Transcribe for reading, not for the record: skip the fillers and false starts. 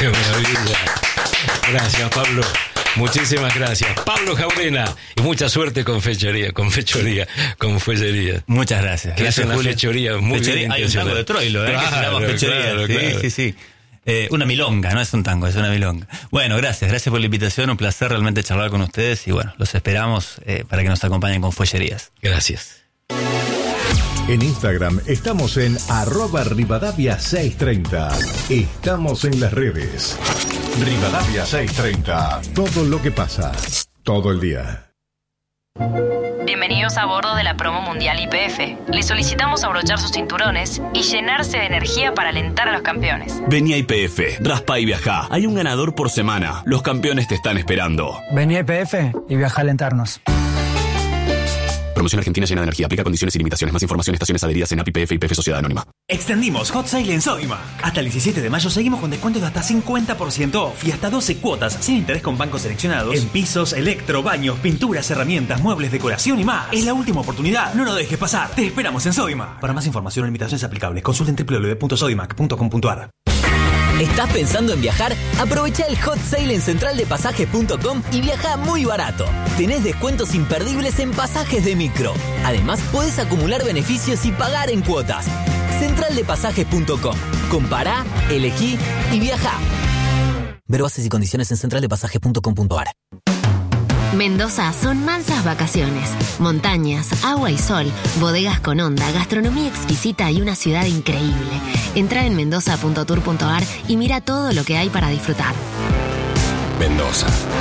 Qué maravilla. Gracias, Pablo. Muchísimas gracias. Pablo Jaurena. Y mucha suerte con fechoría. Muchas gracias. Que es una fechoría muy bien. Hay un tango de Troilo, claro, que se llama fechoría. Claro. Sí. Una milonga, no es un tango, es una milonga. Bueno, gracias por la invitación, un placer realmente charlar con ustedes y bueno, los esperamos para que nos acompañen con Follerías. Gracias. En Instagram estamos en @Rivadavia630. Estamos en las redes. Rivadavia630. Todo lo que pasa, todo el día. Bienvenidos a bordo de la promo mundial YPF. Les solicitamos abrochar sus cinturones y llenarse de energía para alentar a los campeones. Vení a YPF, raspa y viajá. Hay un ganador por semana. Los campeones te están esperando. Vení a YPF y viaja a alentarnos. Promoción argentina llena de energía. Aplica condiciones y limitaciones. Más información, estaciones adheridas en API, YPF Sociedad Anónima. Extendimos Hot Sale en Sodimac. Hasta el 17 de mayo seguimos con descuentos de hasta 50% off y hasta 12 cuotas sin interés con bancos seleccionados en pisos, electro, baños, pinturas, herramientas, muebles, decoración y más. Es la última oportunidad. No lo dejes pasar. Te esperamos en Sodimac. Para más información o limitaciones aplicables, consulten www.sodimac.com.ar. ¿Estás pensando en viajar? Aprovecha el hot sale en centraldepasajes.com y viaja muy barato. Tenés descuentos imperdibles en pasajes de micro. Además, podés acumular beneficios y pagar en cuotas. Centraldepasajes.com. Compará, elegí y viaja. Ver bases y condiciones en centraldepasajes.com.ar. Mendoza son mansas vacaciones, montañas, agua y sol, bodegas con onda, gastronomía exquisita y una ciudad increíble. Entra en mendoza.tour.ar y mira todo lo que hay para disfrutar. Mendoza.